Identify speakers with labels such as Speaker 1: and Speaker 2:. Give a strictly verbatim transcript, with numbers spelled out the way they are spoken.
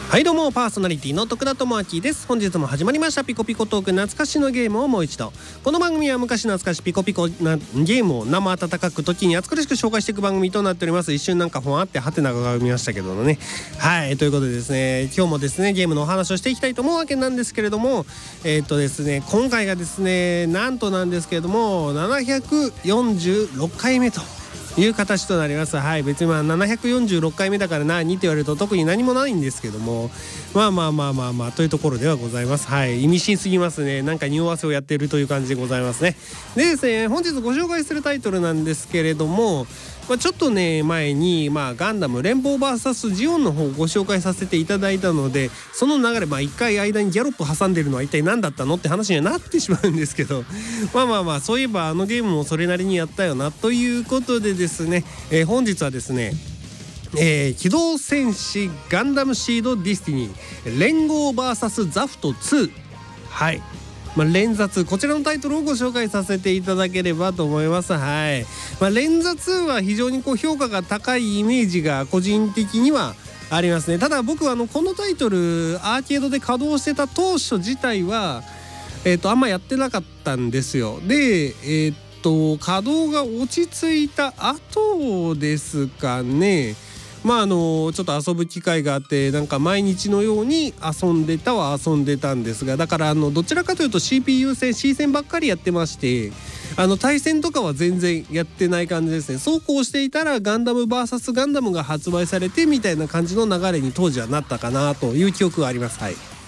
Speaker 1: はいどうも、パーソナリティの徳田智明です。本日も始まりましたピコピコトーク、懐かしのゲームをもう一度。この番組は昔懐かしピコピコなゲームを生温かく時に熱苦しく紹介していく番組となっております。一瞬なんかほわってハテナが見ましたけどね。はい、ということでですね、今日もですねゲームのお話をしていきたいと思うわけなんですけれども、えー、っとですね今回がですねなんとなんですけれどもななひゃくよんじゅうろっかいめという形となります。はい、別にまあななひゃくよんじゅうろっかいめだから何って言われると特に何もないんですけども、まあまあまあまあまあというところではございます。はい、意味深すぎますね。なんか匂わせをやっているという感じでございますね。でですね、本日ご紹介するタイトルなんですけれども、まあ、ちょっとね前に、まあ、ガンダム連邦 ブイエス ジオンの方をご紹介させていただいたので、その流れ、まあ一回間にギャロップ挟んでるのは一体何だったのって話にはなってしまうんですけど、まあまあまあそういえばあのゲームもそれなりにやったよなということでですね、えー、本日はですねえー、機動戦士ガンダムシードディスティニー連合 ブイエス ザフトツー、はい、まあ、連座ツー、こちらのタイトルをご紹介させていただければと思います。はい、まあ、連座ツーは非常にこう評価が高いイメージが個人的にはありますね。ただ僕はあのこのタイトルアーケードで稼働してた当初自体は、えー、とあんまやってなかったんですよ。で、えー、と稼働が落ち着いた後ですかね、まああのちょっと遊ぶ機会があって、なんか毎日のように遊んでたは遊んでたんですが、だからあのどちらかというと シーピーユー 戦 C 戦ばっかりやってまして、あの対戦とかは全然やってない感じですね。そうこうしていたらガンダム ブイエス ガンダムが発売されてみたいな感じの流れに当時はなったかなという記憶があります。はい。